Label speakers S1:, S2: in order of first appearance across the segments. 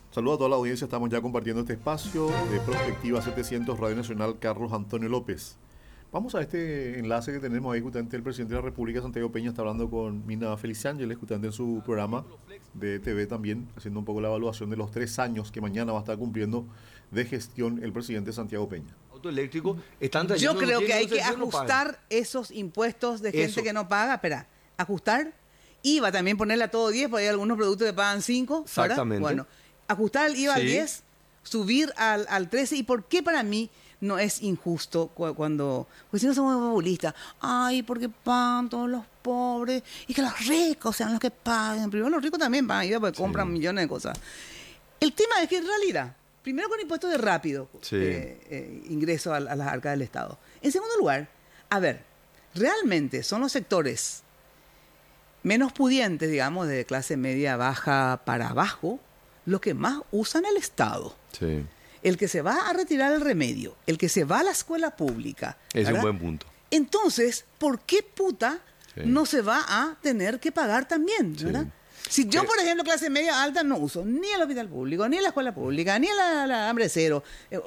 S1: Saludos a toda la audiencia, estamos ya compartiendo este espacio de Prospectiva 700 Radio Nacional Carlos Antonio López. Vamos a este enlace que tenemos ahí, justamente el presidente de la República, Santiago Peña, está hablando con Mina Feliciángeles, justamente en su programa de TV también, haciendo un poco la evaluación de los 3 años que mañana va a estar cumpliendo de gestión el presidente Santiago Peña.
S2: Autoeléctrico están
S3: Yo creo que hay que ajustar esos impuestos de gente que no paga. Espera, ajustar. IVA también ponerle a todo 10, porque hay algunos productos que pagan 5.
S2: Exactamente.
S3: Bueno, ajustar el IVA al
S2: Sí.
S3: 10, subir al 13. ¿Y por qué para mí no es injusto cuando... Pues si no somos populistas. Ay, porque pagan todos los pobres y que los ricos sean los que paguen. Primero los ricos también pagan IVA porque compran millones de cosas. El tema es que en realidad, primero con impuestos de rápido ingreso a las arcas del Estado. En segundo lugar, a ver, realmente son los sectores menos pudientes, digamos, de clase media baja para abajo, los que más usan el Estado.
S2: Sí.
S3: El que se va a retirar el remedio, el que se va a la escuela pública.
S2: Es
S3: ¿verdad?
S2: un buen punto.
S3: Entonces, ¿por qué puta no se va a tener que pagar también? ¿Verdad? Si yo, por ejemplo, clase media alta, no uso ni el hospital público, ni la escuela pública, ni la hambre cero,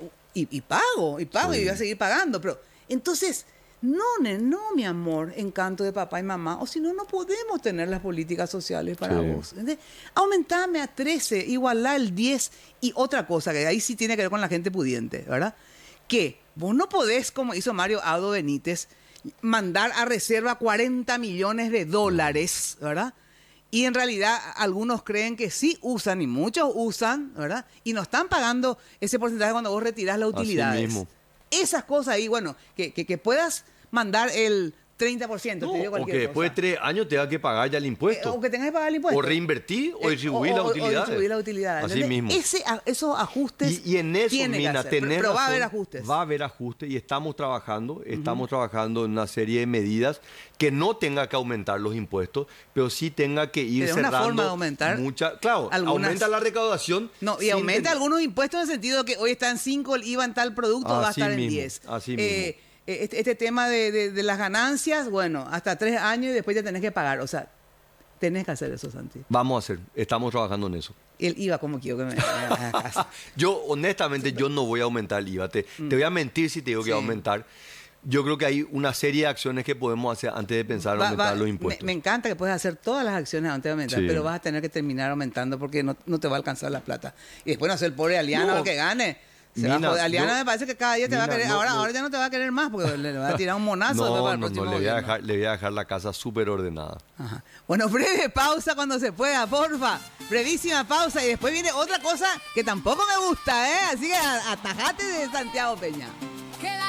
S3: y pago, y voy a seguir pagando. Pero entonces, no, mi amor, encanto de papá y mamá, o si no, no podemos tener las políticas sociales para vos. ¿Entendés? Aumentame a 13, igualá el 10, y otra cosa, que ahí sí tiene que ver con la gente pudiente, ¿verdad? Que vos no podés, como hizo Mario Audo Benítez, mandar a reserva 40 millones de dólares, ¿verdad? Y en realidad algunos creen que sí usan, y muchos usan, ¿verdad? Y no están pagando ese porcentaje cuando vos retirás las utilidades.
S2: Así mismo.
S3: Esas cosas ahí, bueno, que puedas mandar el 30%,
S2: No,
S3: te digo
S2: o
S3: cualquier
S2: que después
S3: cosa.
S2: de 3 años tenga que pagar ya el impuesto.
S3: O que tengas que pagar el impuesto.
S2: O reinvertir o distribuir las
S3: O
S2: utilidades.
S3: distribuir las utilidades.
S2: Así mismo.
S3: Esos ajustes
S2: Y en eso,
S3: tiene que
S2: Mina,
S3: hacer,
S2: tenés
S3: pero va a
S2: razón,
S3: haber ajustes.
S2: Va a haber ajustes y estamos trabajando en una serie de medidas que no tenga que aumentar los impuestos, pero sí tenga que ir
S3: Pero es una
S2: cerrando
S3: forma de aumentar
S2: claro,
S3: algunas-
S2: aumenta la recaudación.
S3: No, y
S2: sin
S3: aumenta
S2: tener-
S3: algunos impuestos en el sentido de que hoy está en 5, el IVA en tal producto va a
S2: Así
S3: estar en
S2: mismo,
S3: 10.
S2: así mismo.
S3: Este tema de las ganancias, bueno, hasta 3 años y después ya tenés que pagar. O sea, tenés que hacer eso, Santi.
S2: Vamos a hacer, estamos trabajando en eso.
S3: El IVA, como quiero que me haga caso.
S2: Yo, honestamente, yo no voy a aumentar el IVA. Te voy a mentir si te digo que va a aumentar. Yo creo que hay una serie de acciones que podemos hacer antes de pensar en aumentar los impuestos.
S3: Me encanta que puedes hacer todas las acciones antes de aumentar, pero vas a tener que terminar aumentando porque no te va a alcanzar la plata. Y después no ser el pobre Aliana el que gane. Se va a joder. Aliana me parece que cada día te va a querer. Ahora ya no te va a querer más porque le va a tirar un monazo después para el próximo gobierno.
S2: Le voy a dejar la casa súper ordenada.
S3: Ajá. Bueno, breve pausa cuando se pueda, porfa. Brevísima pausa y después viene otra cosa que tampoco me gusta, ¿eh? Así que atajate de Santiago Peña.